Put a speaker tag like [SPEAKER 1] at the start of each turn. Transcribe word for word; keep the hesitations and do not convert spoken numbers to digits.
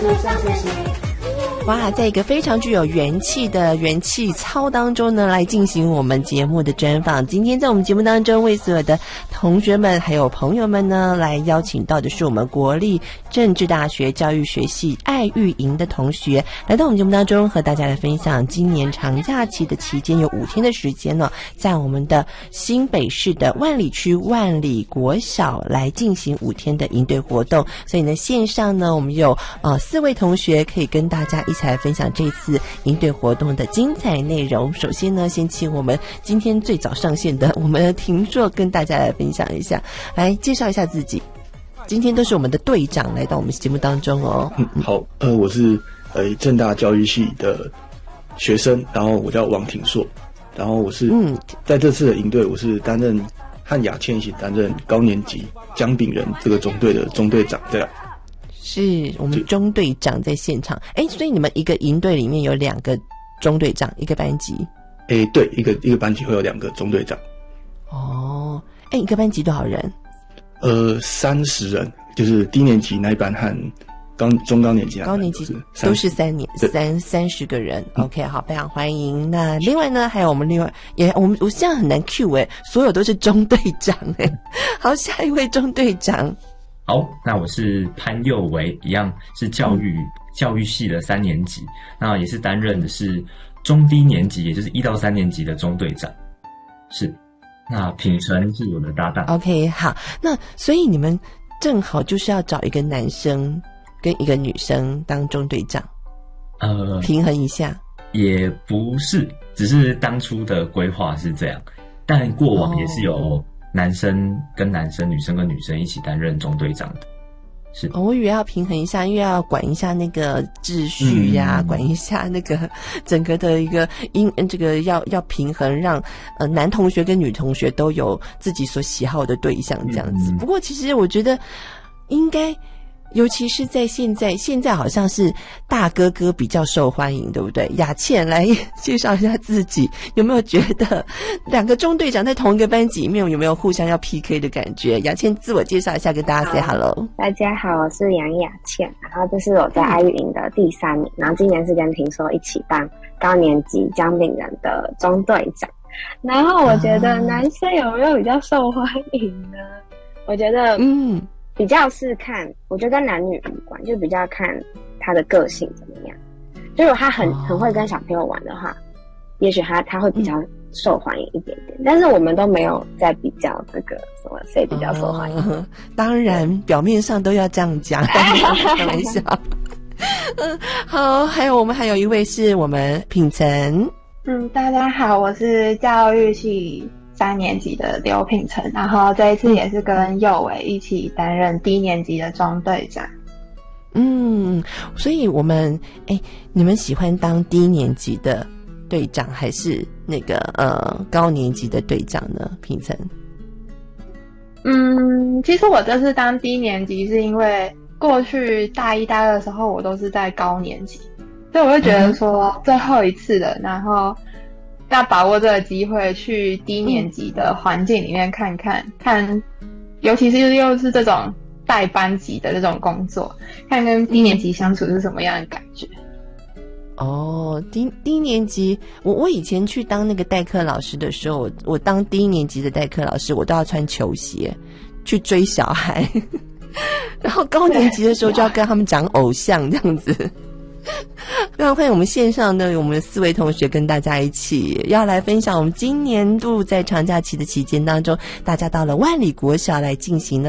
[SPEAKER 1] 路上学习。
[SPEAKER 2] 哇，在一个非常具有元气的元气操当中呢，来进行我们节目的专访。今天在我们节目当中，为所有的同学们还有朋友们呢，来邀请到的是我们国立政治大学教育学系爱育营的同学，来到我们节目当中，和大家来分享今年长假期的期间有五天的时间呢，在我们的新北市的万里区万里国小来进行五天的营队活动。所以呢，线上呢，我们有呃四位同学可以跟大家一起来分享这次营队活动的精彩内容。首先呢，先请我们今天最早上线的我们的庭硕跟大家来分享一下，来介绍一下自己。今天都是我们的队长来到我们节目当中哦。
[SPEAKER 3] 嗯，好，呃，我是呃政大教育系的学生，然后我叫王庭硕，然后我是嗯在这次的营队，我是担任和雅倩一起担任高年级姜饼人这个中队的中队长，这样。
[SPEAKER 2] 是我们中队长在现场，哎，所以你们一个营队里面有两个中队长，一个班级。
[SPEAKER 3] 哎，对，一个一个班级会有两个中队长。
[SPEAKER 2] 哦，哎，一个班级多少人？
[SPEAKER 3] 呃，三十人，就是低年级那一班和高中高年级那一班
[SPEAKER 2] 高年级都是三年三三十个人。嗯、OK， 好，非常欢迎。那另外呢，还有我们另外也我们我现在很难 Q 哎，所有都是中队长哎。好，下一位中队长。
[SPEAKER 4] 好，那我是潘佑维，一样是教育、嗯、教育系的三年级，那也是担任的是中低年级，也就是一到三年级的中队长。是，那品成是我的搭档。
[SPEAKER 2] OK， 好，那所以你们正好就是要找一个男生跟一个女生当中队长，呃，平衡一下。
[SPEAKER 4] 也不是，只是当初的规划是这样，但过往也是有。哦，男生跟男生，女生跟女生一起担任中队长的，是。
[SPEAKER 2] 哦，我以为要平衡一下，因为要管一下那个秩序呀、啊嗯，管一下那个整个的一个因这个要要平衡，让呃男同学跟女同学都有自己所喜好的对象这样子。嗯、不过其实我觉得应该。尤其是在现在，现在好像是大哥哥比较受欢迎，对不对？雅倩来介绍一下自己，有没有觉得两个中队长在同一个班级里面有没有互相要 P K 的感觉？雅倩自我介绍一下，跟大家 say hello。
[SPEAKER 5] 大家好，我是杨雅倩，然后这是我在爱育营的第三年，然后今年是跟庭硕一起当高年级姜饼人的中队长。然后我觉得男生有没有比较受欢迎呢？我觉得，嗯。比较是看，我觉得跟男女无关，就比较看他的个性怎么样。就如果他很很会跟小朋友玩的话，也许他他会比较受欢迎一点点。但是我们都没有在比较这个什么谁比较受欢迎。哦、
[SPEAKER 2] 当然，表面上都要这样讲，开玩笑。嗯，好，还有我们还有一位是我们品成。
[SPEAKER 6] 嗯，大家好，我是教育系三年级的刘品成，然后这一次也是跟佑伟一起担任低年级的中队长。
[SPEAKER 2] 嗯，所以我们哎，你们喜欢当低年级的队长还是那个呃高年级的队长呢？品成？
[SPEAKER 6] 嗯，其实我这次当低年级是因为过去大一、大二的时候我都是在高年级，所以我会觉得说最后一次了，然后。要把握这个机会去低年级的环境里面看看、嗯、看，尤其是又是这种带班级的这种工作，看跟低年级相处是什么样的感觉。
[SPEAKER 2] 哦，低低年级，我我以前去当那个代课老师的时候，我我当低年级的代课老师，我都要穿球鞋去追小孩，然后高年级的时候就要跟他们讲偶像这样子。非常欢迎我们线上的我们四位同学跟大家一起要来分享我们今年度在长假期的期间当中，大家到了万里国小来进行呢